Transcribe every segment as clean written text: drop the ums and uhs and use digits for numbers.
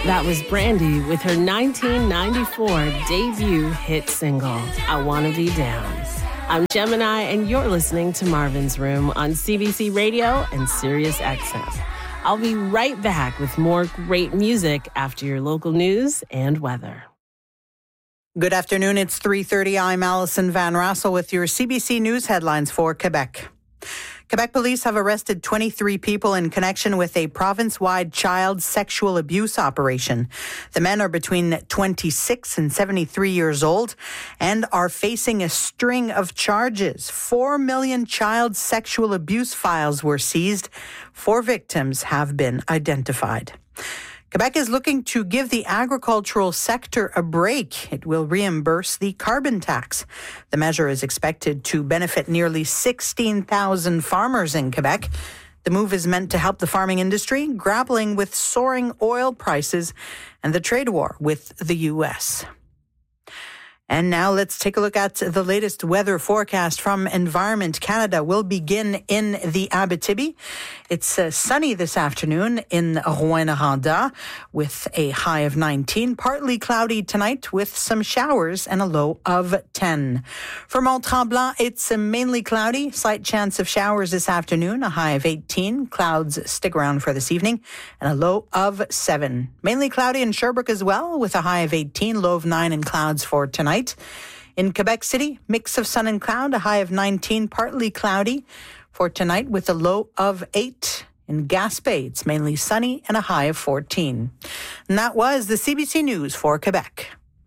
That was Brandy with her 1994 debut hit single, I Wanna Be Down. I'm Gemini, and you're listening to Marvin's Room on CBC Radio and Sirius XM. I'll be right back with more great music after your local news and weather. Good afternoon. It's 3:30. I'm Alison Van Rassel with your CBC News headlines for Quebec. Quebec police have arrested 23 people in connection with a province-wide child sexual abuse operation. The men are between 26 and 73 years old and are facing a string of charges. 4 million child sexual abuse files were seized. 4 victims have been identified. Quebec is looking to give the agricultural sector a break. It will reimburse the carbon tax. The measure is expected to benefit nearly 16,000 farmers in Quebec. The move is meant to help the farming industry grappling with soaring oil prices and the trade war with the U.S. And now let's take a look at the latest weather forecast from Environment Canada. We'll begin in the Abitibi. It's sunny this afternoon in Rouyn-Noranda with a high of 19. Partly cloudy tonight with some showers and a low of 10. For Mont-Tremblant, it's mainly cloudy. Slight chance of showers this afternoon, a high of 18. Clouds stick around for this evening and a low of 7. Mainly cloudy in Sherbrooke as well with a high of 18, low of 9 and clouds for tonight. In Quebec City, mix of sun and cloud, a high of 19, partly cloudy for tonight with a low of 8. In Gaspé, it's mainly sunny and a high of 14. And that was the CBC News for Quebec.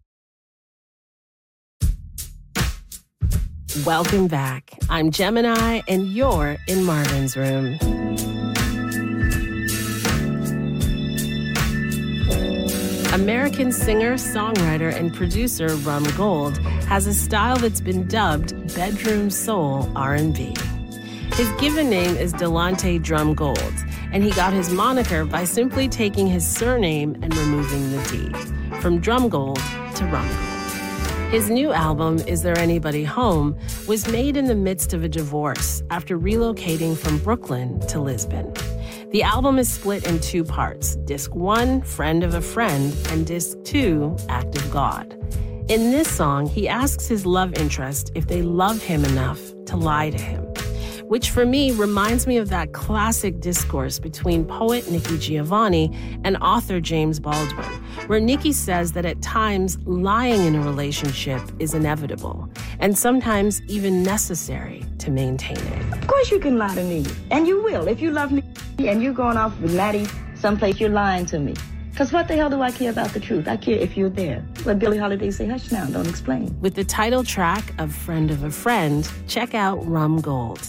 Welcome back. I'm Gemini, and you're in Marvin's Room. American singer, songwriter, and producer Rum Gold has a style that's been dubbed bedroom soul R&B. His given name is Delonte Drum Gold, and he got his moniker by simply taking his surname and removing the D, from Drum Gold to Rum Gold. His new album, Is There Anybody Home, was made in the midst of a divorce after relocating from Brooklyn to Lisbon. The album is split in 2 parts, Disc 1, Friend of a Friend, and Disc 2, Act of God. In this song, he asks his love interest if they love him enough to lie to him, which for me reminds me of that classic discourse between poet Nikki Giovanni and author James Baldwin, where Nikki says that at times lying in a relationship is inevitable and sometimes even necessary to maintain it. Of course you can lie to me, and you will. If you love me and you're going off with Maddie someplace, you're lying to me. Because what the hell do I care about the truth? I care if you're there. Let Billie Holiday say, hush now, don't explain. With the title track of Friend of a Friend, check out Rum Gold.